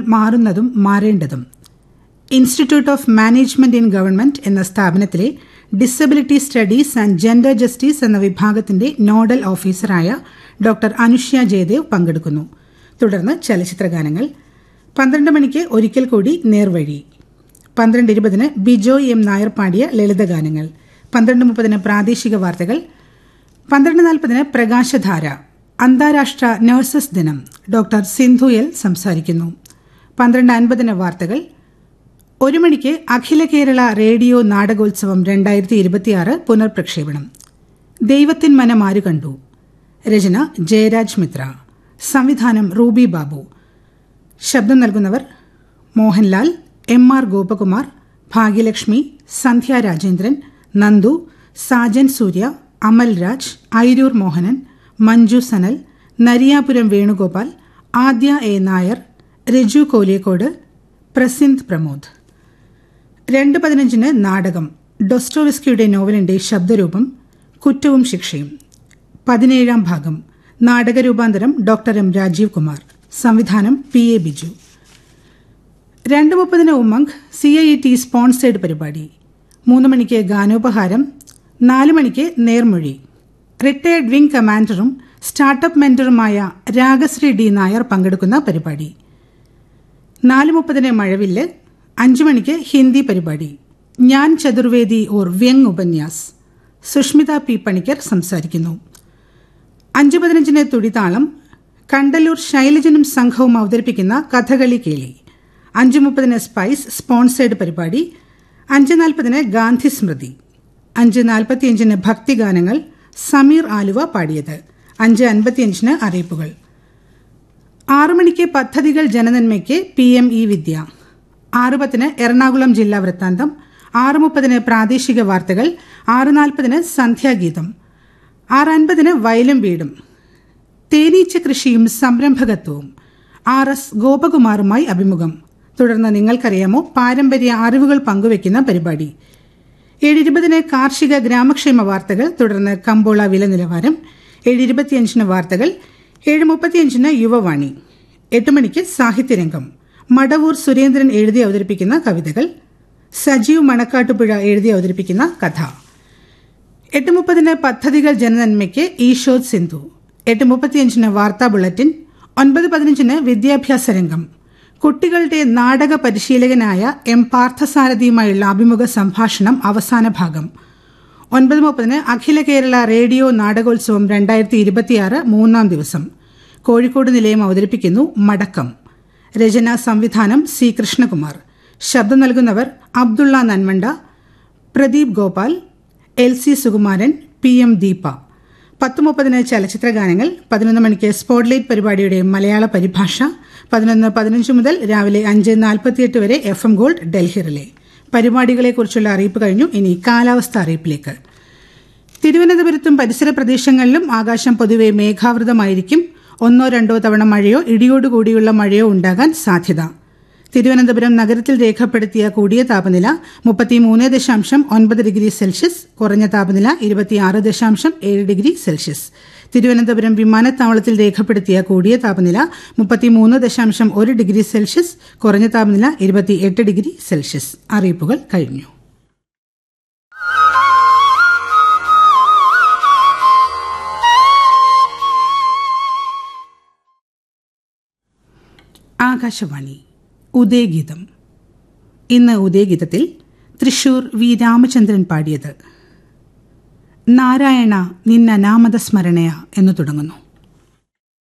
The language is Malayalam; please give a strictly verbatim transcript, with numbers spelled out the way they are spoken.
മാറുന്നതും മാറേണ്ടതും. Institute of management in government എന്ന സ്ഥാപനത്തിലെ disability studies and gender justice എന്ന വിഭാഗത്തിന്റെ നോഡൽ ഓഫീസറായ ഡോക്ടർ അനുഷ്യ ജയദേവ് പങ്കെടുക്കുന്നു. തുടർന്ന് ചലച്ചിത്രഗാനങ്ങൾ. പന്ത്രണ്ട് മണിക്ക് ഒരിക്കൽ കൂടി നേർവഴി. പന്ത്രണ്ട് ഇരുപതിന് ബിജോയ് എം നായർ പാടിയ ലളിതഗാനങ്ങൾ. പന്ത്രണ്ട് മുപ്പതിന് പ്രാദേശിക വാർത്തകൾ. പന്ത്രണ്ട് നാൽപ്പതിന് പ്രകാശധാര. അന്താരാഷ്ട്ര നഴ്സസ് ദിനം. ഡോക്ടർ സിന്ധു എൽ സംസാരിക്കുന്നു. പന്ത്രണ്ട് അൻപതിന് വാർത്തകൾ. ഒരു മണിക്ക് അഖില കേരള റേഡിയോ നാടകോത്സവം രണ്ടായിരത്തി ഇരുപത്തിയാറ് പുനർപ്രക്ഷേപണം. ദൈവത്തിൻ മനം ആരു കണ്ടു. രചന ജയരാജ് മിത്ര. സംവിധാനം റൂബി ബാബു. ശബ്ദം നൽകുന്നവർ മോഹൻലാൽ, എം ആർ ഗോപകുമാർ, ഭാഗ്യലക്ഷ്മി, സന്ധ്യ രാജേന്ദ്രൻ, നന്ദു, സാജൻ സൂര്യ, അമൽ രാജ്, ഐരൂർ മോഹനൻ, മഞ്ജു സനൽ, നരിയാപുരം വേണുഗോപാൽ, ആദ്യ എ നായർ, രജു കോലിയക്കോട്, പ്രസിന്ത് പ്രമോദ്. രണ്ട് പതിനഞ്ചിന് നാടകം. ഡോസ്റ്റോവസ്കിയുടെ നോവലിന്റെ ശബ്ദരൂപം കുറ്റവും ശിക്ഷയും. പതിനേഴാം ഭാഗം. നാടകരൂപാന്തരം ഡോക്ടർ എം രാജീവ് കുമാർ. സംവിധാനം പി എ ബിജു. രണ്ട് മുപ്പതിന് Umang C I T sponsored പരിപാടി. മൂന്ന് മണിക്ക് ഗാനോപഹാരം. നാല് മണിക്ക് നേർമൊഴി. Retired wing കമാൻഡറും startup മെന്ററുമായ Ragasree D Nair പങ്കെടുക്കുന്ന പരിപാടി. നാല് മുപ്പതിന് മഴവില്ല്. അഞ്ചു മണിക്ക് ഹിന്ദി പരിപാടി. ഞാൻ ചതുർവേദി ഓർ വ്യങ് ഉപന്യാസ്. സുഷ്മിത പി പണിക്കർ സംസാരിക്കുന്നു. അഞ്ചു പതിനഞ്ചിന് തുടിതാളം. കണ്ടല്ലൂർ ശൈലജനും സംഘവും അവതരിപ്പിക്കുന്ന കഥകളി കേളി. അഞ്ചു മുപ്പതിന് സ്പൈസ് സ്പോൺസേഡ് പരിപാടി. അഞ്ച് നാൽപ്പതിന് ഗാന്ധി സ്മൃതി. അഞ്ച് നാൽപ്പത്തിയഞ്ചിന് ഭക്തിഗാനങ്ങൾ. സമീർ ആലുവ പാടിയത്. അഞ്ച് അൻപത്തിയഞ്ചിന് അറിയിപ്പുകൾ. ആറു മണിക്ക് പദ്ധതികൾ ജനനന്മയ്ക്ക് പി എം ഇ വിദ്യ. ആറ് പത്തിന് എറണാകുളം ജില്ലാ വൃത്താന്തം. ആറ് മുപ്പതിന് പ്രാദേശിക വാർത്തകൾ. ആറ് നാൽപ്പതിന് സന്ധ്യാഗീതം. ആറ് അൻപതിന് വയലും വീടും. തേനീച്ച കൃഷിയും സംരംഭകത്വവും. ആർ എസ് ഗോപകുമാറുമായി അഭിമുഖം. തുടർന്ന് നിങ്ങൾക്കറിയാമോ പാരമ്പര്യ അറിവുകൾ പങ്കുവയ്ക്കുന്ന പരിപാടി. ഏഴ് ഇരുപതിന് കാർഷിക ഗ്രാമക്ഷേമ വാർത്തകൾ. തുടർന്ന് കമ്പോള വില നിലവാരം. ഏഴ് ഇരുപത്തിയഞ്ചിന് വാർത്തകൾ. ഏഴ് മുപ്പത്തിയഞ്ചിന് യുവവാണി. എട്ട് മണിക്ക് സാഹിത്യരംഗം. മടവൂർ സുരേന്ദ്രൻ എഴുതി അവതരിപ്പിക്കുന്ന കവിതകൾ. സജീവ് മണക്കാട്ടുപുഴ എഴുതി അവതരിപ്പിക്കുന്ന കഥ. എട്ട് മുപ്പതിന് പദ്ധതികൾ ജനനന്മയ്ക്ക് ഈശോദ് സിന്ധു. എട്ട് മുപ്പത്തിയഞ്ചിന് വാർത്താ ബുള്ളറ്റിൻ. ഒൻപത് പതിനഞ്ചിന് വിദ്യാഭ്യാസ രംഗം. കുട്ടികളുടെ നാടക പരിശീലകനായ എം പാർത്ഥസാരഥിയുമായുള്ള അഭിമുഖ സംഭാഷണം അവസാന ഭാഗം. ഒൻപത് മുപ്പതിന് അഖില കേരള റേഡിയോ നാടകോത്സവം രണ്ടായിരത്തി ഇരുപത്തിയാറ് മൂന്നാം ദിവസം. കോഴിക്കോട് നിലയം അവതരിപ്പിക്കുന്നു മടക്കം. രചന സംവിധാനം സി കൃഷ്ണകുമാർ. ശബ്ദം നൽകുന്നവർ Abdulla Nanmanda, Pradeep Gopal, L C Sukumaran, P M Deepa. പത്ത് മുപ്പതിന് ചലച്ചിത്രഗാനങ്ങൾ. പതിനൊന്ന് മണിക്ക് സ്പോട്ട്ലൈറ്റ് പരിപാടിയുടെ മലയാള പരിഭാഷ. പതിനൊന്ന് പതിനഞ്ച് മുതൽ രാവിലെ അഞ്ച് നാൽപ്പത്തിയെട്ട് വരെ F M gold Delhi relay. പരിപാടികളെക്കുറിച്ചുള്ള അറിയിപ്പ് കഴിഞ്ഞു. ഇനി കാലാവസ്ഥ അറിയിപ്പിലേക്ക്. തിരുവനന്തപുരത്തും പരിസര പ്രദേശങ്ങളിലും ആകാശം പൊതുവെ മേഘാവൃതമായിരിക്കും. ഒന്നോ രണ്ടോ തവണ മഴയോ ഇടിയോടുകൂടിയുള്ള മഴയോ ഉണ്ടാകാൻ സാധ്യത. തിരുവനന്തപുരം നഗരത്തിൽ രേഖപ്പെടുത്തിയ കൂടിയ താപനില മുപ്പത്തിമൂന്ന് ദശാംശം ഒൻപത് ഡിഗ്രി സെൽഷ്യസ്. കുറഞ്ഞ താപനില ഇരുപത്തിയാറ് ദശാംശം ഏഴ് ഡിഗ്രി സെൽഷ്യസ്. തിരുവനന്തപുരം വിമാനത്താവളത്തിൽ രേഖപ്പെടുത്തിയ കൂടിയ താപനില മുപ്പത്തിമൂന്ന് ദശാംശം ഒരു ഡിഗ്രി സെൽഷ്യസ്. കുറഞ്ഞ താപനില ഇരുപത്തിയെട്ട് ഡിഗ്രി സെൽഷ്യസ്. അറിയിപ്പുകൾ കഴിഞ്ഞു. ആകാശവാണി ഉദയഗീതം. ഇന്ന് ഉദയഗീതത്തിൽ തൃശൂർ വി രാമചന്ദ്രൻ പാടിയത് നാരായണ നിന്ന നാമത സ്മരണയ എന്നു തുടങ്ങുന്നു.